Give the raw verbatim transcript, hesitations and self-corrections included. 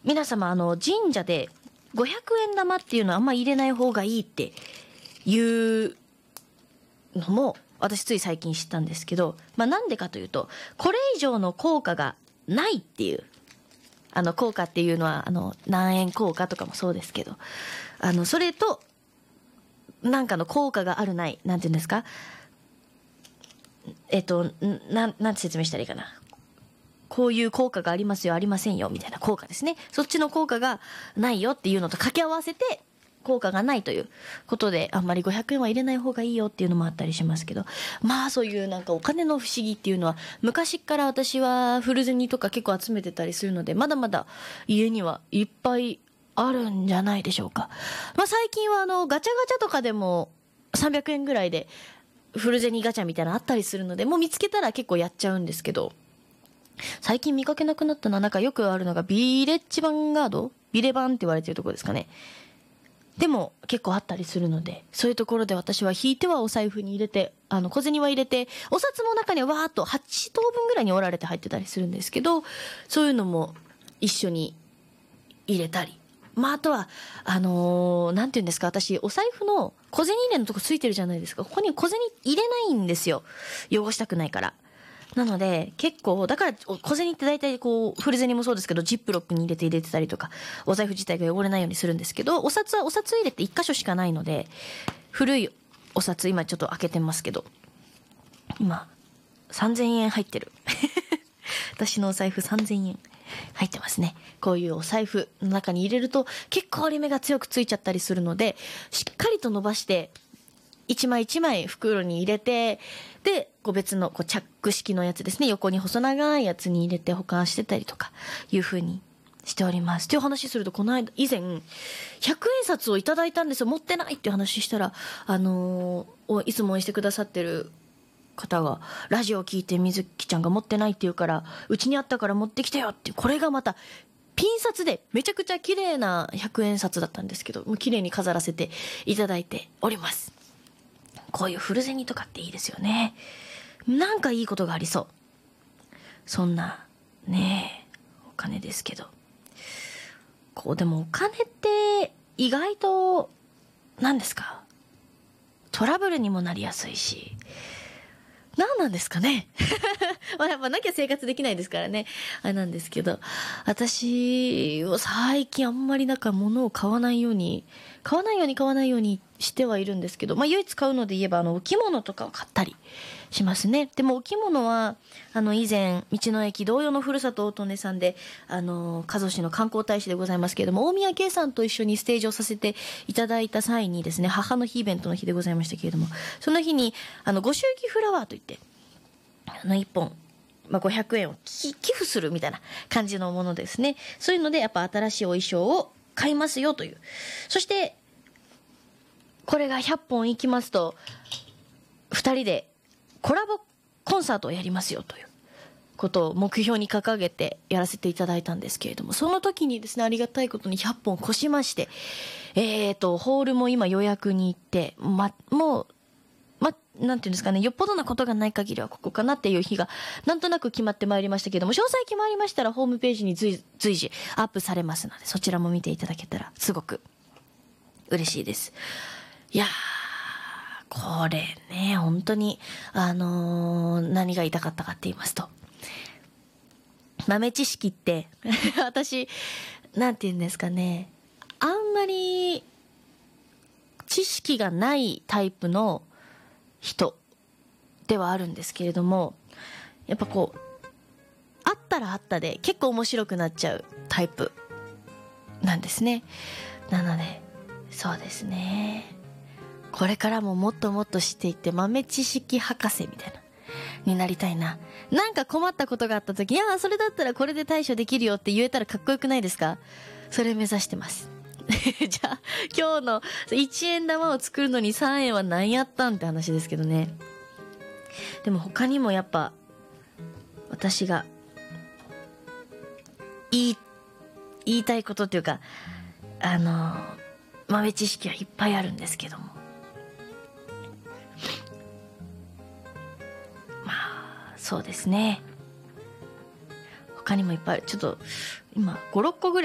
皆様あの神社でごひゃくえん玉っていうのはあんま入れない方がいいっていうのも私つい最近知ったんですけど、まあなんでかというと、これ以上の効果がないっていう、あの効果っていうのはあの何円効果とかもそうですけど、あのそれとなんかの効果があるないなんていうんですか、えっとななんて説明したらいいかな、こういう効果がありますよありませんよみたいな効果ですね、そっちの効果がないよっていうのと掛け合わせて効果がないということで、あんまりごひゃくえんは入れない方がいいよっていうのもあったりしますけど、まあそういうなんかお金の不思議っていうのは昔から私は古銭とか結構集めてたりするので、まだまだ家にはいっぱいあるんじゃないでしょうか。まあ最近はあのガチャガチャとかでもさんびゃくえんぐらいで古銭ガチャみたいなのあったりするので、もう見つけたら結構やっちゃうんですけど、最近見かけなくなったのはなんかよくあるのがビレッジヴァンガード、ビレバンって言われてるところですかね。でも結構あったりするので、そういうところで私は引いてはお財布に入れて、あの小銭は入れて、お札も中にはわーっとはち等分ぐらいに折られて入ってたりするんですけど、そういうのも一緒に入れたり、まああとはあのー、なんていうんですか、私お財布の小銭入れのとこついてるじゃないですか。ここに小銭入れないんですよ、汚したくないから。なので結構だから小銭って大体こう古銭もそうですけどジップロックに入れて入れてたりとか、お財布自体が汚れないようにするんですけど、お札はお札入れって一箇所しかないので、古いお札今ちょっと開けてますけど、今さんぜんえん入ってる私のお財布さんぜんえん入ってますね。こういうお財布の中に入れると結構折り目が強くついちゃったりするので、しっかりと伸ばして一枚一枚袋に入れて、で個別のこうチャック式のやつですね、横に細長いやつに入れて保管してたりとかいう風にしております。っていう話すると、この間以前ひゃくえん札をいただいたんですよ。持ってないっていう話したら、あのー、いつも応援してくださってる方がラジオを聞いて、みずきちゃんが持ってないって言うからうちにあったから持ってきたよって、これがまたピン札でめちゃくちゃ綺麗なひゃくえん札だったんですけど、もう綺麗に飾らせていただいております。こういう古銭とかっていいですよね。なんかいいことがありそう。そんなねえお金ですけど、こうでもお金って意外と何ですか、トラブルにもなりやすいし、何なんですかねまあやっぱなきゃ生活できないですからね、あれなんですけど、私は最近あんまりなんか物を買わないように買わないように買わないようにしてはいるんですけど、まあ唯一買うので言えばあのお着物とかを買ったりしますね。でもお着物はあの以前道の駅同様のふるさと大利根さんで、あの加須市の観光大使でございますけれども、大宮圭さんと一緒にステージをさせていただいた際にですね、母の日イベントの日でございましたけれども、その日にあのご祝儀フラワーといってあのいっぽん、まあ、ごひゃくえんを寄付するみたいな感じのものですね。そういうのでやっぱ新しいお衣装を買いますよという。そしてこれがひゃっぽんいきますとふたりでコラボコンサートをやりますよということを目標に掲げてやらせていただいたんですけれども、その時にですね、ありがたいことにひゃっぽん越しまして、えーとホールも今予約に行って、ま、もうま、なんていうんですかね、よっぽどなことがない限りはここかなっていう日がなんとなく決まってまいりましたけども、詳細決まりましたらホームページに随随時アップされますので、そちらも見ていただけたらすごく嬉しいです。いやー、これね、本当にあのー、何が言いたかったかって言いますと、豆知識って私なんて言うんですかね、あんまり知識がないタイプの人ではあるんですけれども、やっぱこうあったらあったで結構面白くなっちゃうタイプなんですね。なのでそうですね、これからももっともっと知っていって豆知識博士みたいなになりたいな。なんか困ったことがあった時、いやそれだったらこれで対処できるよって言えたらかっこよくないですか。それ目指してますじゃあ今日のいちえん玉を作るのにさんえんは何やったんって話ですけどね。でも他にもやっぱ私が言い言いたいことっていうか、あの豆知識はいっぱいあるんですけども、まあそうですね、他にもいっぱいある。ちょっと今ごろっこぐらい